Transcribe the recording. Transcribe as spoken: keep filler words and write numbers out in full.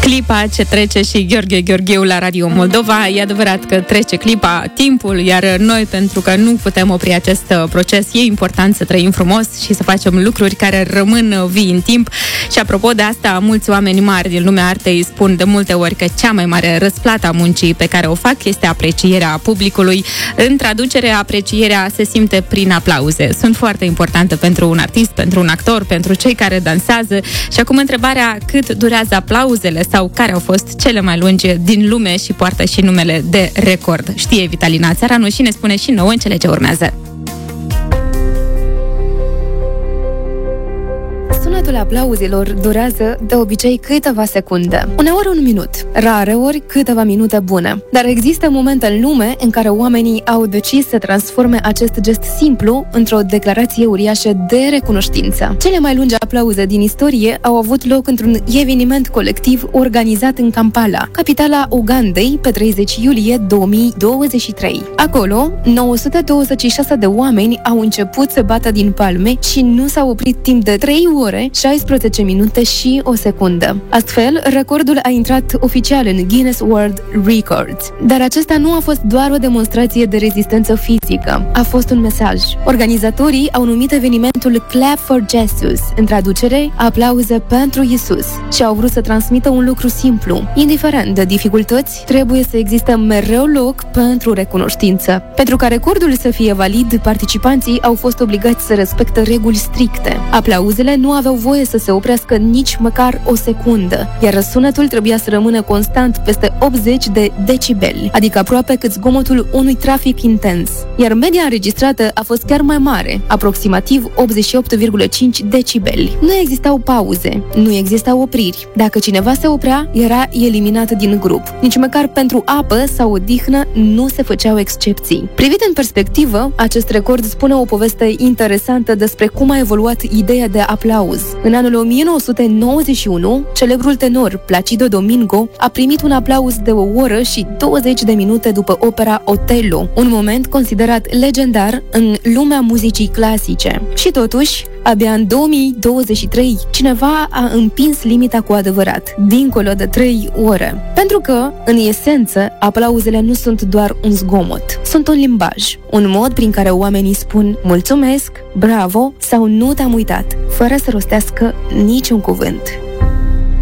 Clipa ce trece și Gheorghe Gheorgheu la Radio Moldova. E adevărat că trece clipa, timpul, iar noi, pentru că nu putem opri acest proces, e important să trăim frumos și să facem lucruri care rămân vii în timp. Și apropo de asta, mulți oameni mari din lumea artei spun de multe ori că cea mai mare răsplată a muncii pe care o fac este aprecierea publicului. În traducere, aprecierea se simte prin aplauze. Sunt foarte importante pentru un artist, pentru un actor, pentru cei care dansează. Și acum întrebarea: cât durează aplauzele sau care au fost cele mai lungi din lume și poartă și numele de record? Știe Vitalina Țăranu și ne spune și nouă în cele ce urmează. Sunetul aplauzilor durează de obicei câteva secunde, uneori un minut, rareori câteva minute bune. Dar există momente în lume în care oamenii au decis să transforme acest gest simplu într-o declarație uriașă de recunoștință. Cele mai lungi aplauze din istorie au avut loc într-un eveniment colectiv organizat în Kampala, capitala Ugandei, pe treizeci iulie două mii douăzeci și trei. Acolo, nouă sute douăzeci și șase de oameni au început să bată din palme și nu s-au oprit timp de trei ore, șaisprezece minute și o secundă. Astfel, recordul a intrat oficial în Guinness World Records. Dar acesta nu a fost doar o demonstrație de rezistență fizică, a fost un mesaj. Organizatorii au numit evenimentul Clap for Jesus, în traducere, aplauze pentru Isus, și au vrut să transmită un lucru simplu: indiferent de dificultăți, trebuie să existe mereu loc pentru recunoștință. Pentru ca recordul să fie valid, participanții au fost obligați să respecte reguli stricte. Aplauzele nu aveau voie să se oprească nici măcar o secundă, iar răsunetul trebuia să rămână constant peste optzeci de decibeli, adică aproape cât zgomotul unui trafic intens. Iar media înregistrată a fost chiar mai mare, aproximativ optzeci și opt virgulă cinci decibeli. Nu existau pauze, nu existau opriri. Dacă cineva se oprea, era eliminat din grup. Nici măcar pentru apă sau odihnă nu se făceau excepții. Privit în perspectivă, acest record spune o poveste interesantă despre cum a evoluat ideea de aplauz. În anul o mie nouă sute nouăzeci și unu, celebrul tenor Placido Domingo a primit un aplauz de o oră și douăzeci de minute după opera Otello, un moment considerat legendar în lumea muzicii clasice. Și totuși, abia în două mii douăzeci și trei, cineva a împins limita cu adevărat, dincolo de trei ore. Pentru că, în esență, aplauzele nu sunt doar un zgomot, sunt un limbaj, un mod prin care oamenii spun mulțumesc, bravo sau nu te-am uitat, fără să rostească niciun cuvânt.